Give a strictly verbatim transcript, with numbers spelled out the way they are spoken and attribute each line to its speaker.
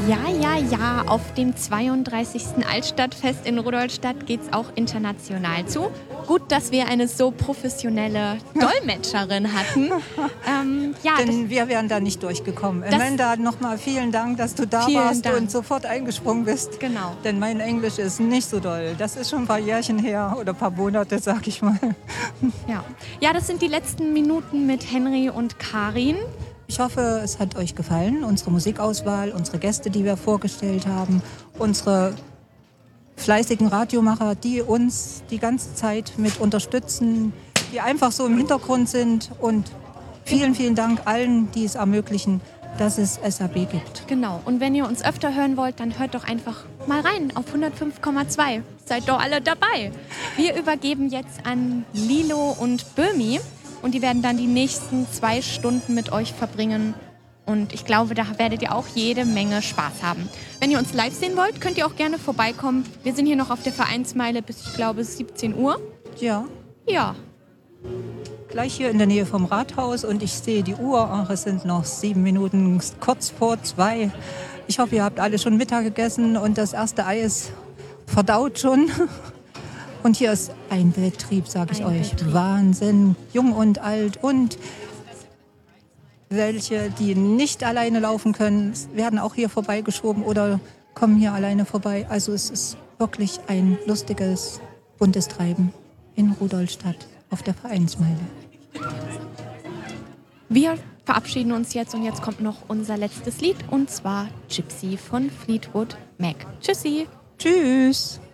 Speaker 1: Ja, ja, ja, auf dem zweiunddreißigsten Altstadtfest in Rudolstadt geht es auch international zu. Gut, dass wir eine so professionelle Dolmetscherin hatten. Ähm, ja,
Speaker 2: Denn wir wären da nicht durchgekommen. Amanda, nochmal vielen Dank, dass du da warst
Speaker 1: Dank.
Speaker 2: und sofort eingesprungen bist.
Speaker 1: Genau.
Speaker 2: Denn mein Englisch ist nicht so doll. Das ist schon ein paar Jährchen her oder ein paar Monate, sag ich mal.
Speaker 1: Ja. ja, das sind die letzten Minuten mit Henry und Karin.
Speaker 2: Ich hoffe, es hat euch gefallen, unsere Musikauswahl, unsere Gäste, die wir vorgestellt haben, unsere fleißigen Radiomacher, die uns die ganze Zeit mit unterstützen, die einfach so im Hintergrund sind. Und vielen, vielen Dank allen, die es ermöglichen, dass es S A B gibt.
Speaker 1: Genau. Und wenn ihr uns öfter hören wollt, dann hört doch einfach mal rein auf hundertfünf Komma zwei. Seid doch alle dabei. Wir übergeben jetzt an Lilo und Böhmi. Und die werden dann die nächsten zwei Stunden mit euch verbringen. Und ich glaube, da werdet ihr auch jede Menge Spaß haben. Wenn ihr uns live sehen wollt, könnt ihr auch gerne vorbeikommen. Wir sind hier noch auf der Vereinsmeile bis, ich glaube, siebzehn Uhr.
Speaker 2: Ja.
Speaker 1: Ja.
Speaker 2: Gleich hier in der Nähe vom Rathaus. Und ich sehe die Uhr. Ach, es sind noch sieben Minuten, kurz vor zwei. Ich hoffe, ihr habt alle schon Mittag gegessen und das erste Ei ist verdaut schon. Und hier ist ein Betrieb, sage ich euch.
Speaker 1: Betrieb.
Speaker 2: Wahnsinn, jung und alt. Und welche, die nicht alleine laufen können, werden auch hier vorbeigeschoben oder kommen hier alleine vorbei. Also es ist wirklich ein lustiges, buntes Treiben in Rudolstadt auf der Vereinsmeile.
Speaker 1: Wir verabschieden uns jetzt und jetzt kommt noch unser letztes Lied und zwar Gypsy von Fleetwood Mac. Tschüssi.
Speaker 2: Tschüss.